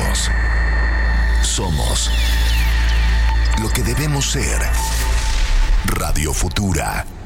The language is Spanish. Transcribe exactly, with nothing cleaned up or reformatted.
Somos. Somos lo que debemos ser. Radio Futura.